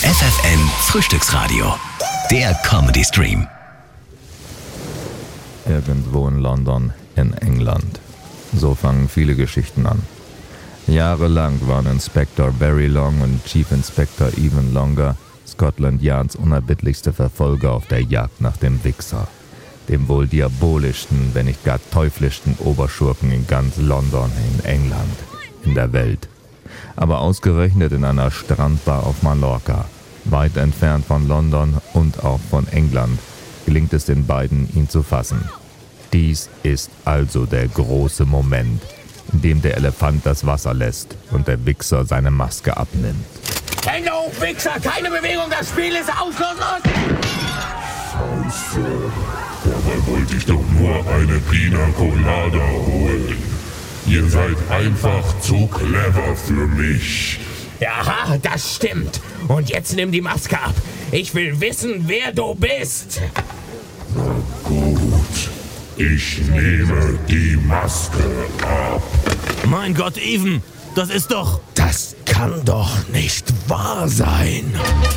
FFN Frühstücksradio. Der Comedy Stream. Irgendwo in London, in England. So fangen viele Geschichten an. Jahrelang waren Inspector Barry Long und Chief Inspector Even Longer Scotland Yards unerbittlichste Verfolger auf der Jagd nach dem Wichser. Dem wohl diabolischsten, wenn nicht gar teuflischsten Oberschurken in ganz London, in England, in der Welt. Aber ausgerechnet in einer Strandbar auf Mallorca, weit entfernt von London und auch von England, gelingt es den beiden, ihn zu fassen. Dies ist also der große Moment, in dem der Elefant das Wasser lässt und der Wichser seine Maske abnimmt. Hände hoch, Wichser! Keine Bewegung, das Spiel ist ausgeschlossen! Scheiße, dabei wollte ich doch nur eine Pina Colada holen. Ihr seid einfach zu clever für mich. Ja, das stimmt. Und jetzt nimm die Maske ab. Ich will wissen, wer du bist. Na gut, ich nehme die Maske ab. Mein Gott, Even, das ist doch... Das kann doch nicht wahr sein.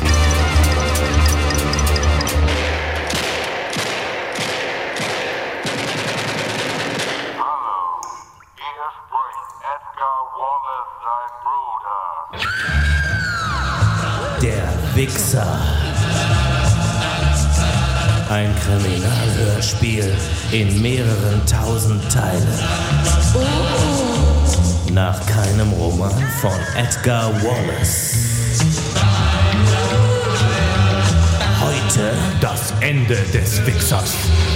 Der Wichser. Ein Kriminalhörspiel in mehreren tausend Teilen. Nach keinem Roman von Edgar Wallace. Heute das Ende des Wichsers.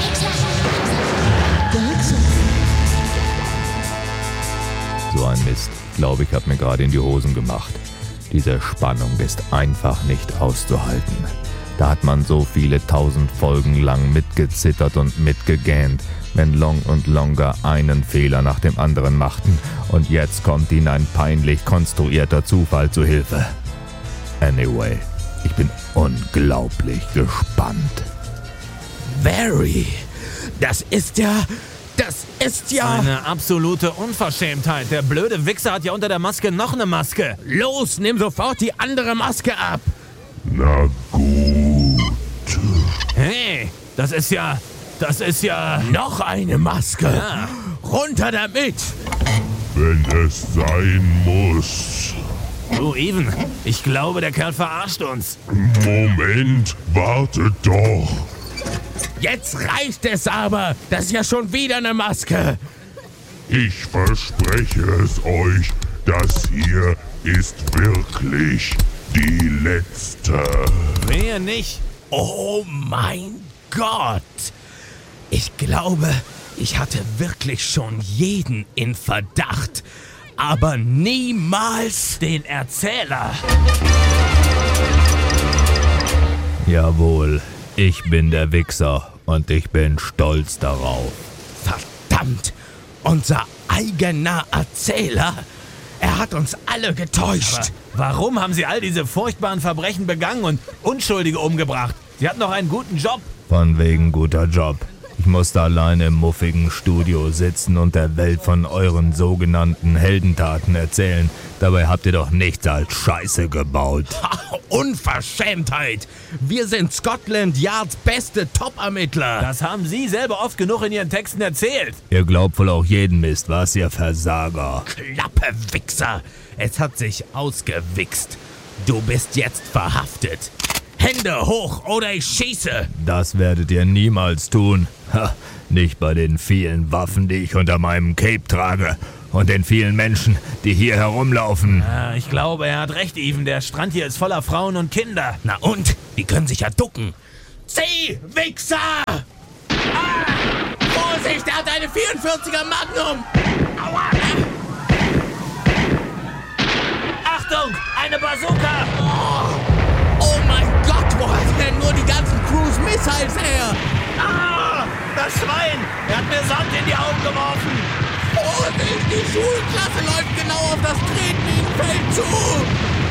So ein Mist. Ich glaube, ich habe mir gerade in die Hosen gemacht. Diese Spannung ist einfach nicht auszuhalten. Da hat man so viele 1000 Folgen lang mitgezittert und mitgegähnt, wenn Long und Longer einen Fehler nach dem anderen machten. Und jetzt kommt ihnen ein peinlich konstruierter Zufall zu Hilfe. Anyway, ich bin unglaublich gespannt. Barry, das ist ja... Eine absolute Unverschämtheit. Der blöde Wichser hat ja unter der Maske noch eine Maske. Los, nimm sofort die andere Maske ab. Na gut. Hey, das ist ja... Noch eine Maske. Ja. Runter damit. Wenn es sein muss. Du, Even, ich glaube, der Kerl verarscht uns. Moment, wartet doch. Jetzt reicht es aber. Das ist ja schon wieder eine Maske. Ich verspreche es euch, das hier ist wirklich die letzte. Wehe nicht. Oh mein Gott. Ich glaube, ich hatte wirklich schon jeden in Verdacht, aber niemals Den Erzähler. Jawohl, ich bin der Wichser und ich bin stolz darauf. verdammt, unser eigener Erzähler. Er hat uns alle getäuscht. Aber warum haben sie all diese furchtbaren Verbrechen begangen und Unschuldige umgebracht? Sie hatten doch einen guten Job. Von wegen guter Job. Ich musste alleine im muffigen Studio sitzen und der Welt von euren sogenannten Heldentaten erzählen. Dabei habt ihr doch nichts als Scheiße gebaut. Unverschämtheit! Wir sind Scotland Yards beste Top-Ermittler. Das haben Sie selber oft genug in Ihren Texten erzählt. Ihr glaubt wohl auch jeden Mist, was, ihr Versager? Klappe, Wichser! Es hat sich ausgewichst. Du bist jetzt verhaftet. Hände hoch oder ich schieße! Das werdet ihr niemals tun. Ha, nicht bei den vielen Waffen, die ich unter meinem Cape trage. Und den vielen Menschen, die hier herumlaufen. Ja, ich glaube, er hat recht, Even. Der Strand hier ist voller Frauen und Kinder. Na und? Die können sich ja ducken. Zieh, Wichser! Vorsicht, er hat eine 44er Magnum! Aua! Achtung, eine Bazooka! Oh mein Gott, wo hat er denn nur die ganzen Cruise Missiles her? Ah, das Schwein! Er hat mir Sand in die Augen geworfen! Vorsicht, die Schulklasse läuft genau auf das Tretminenfeld zu!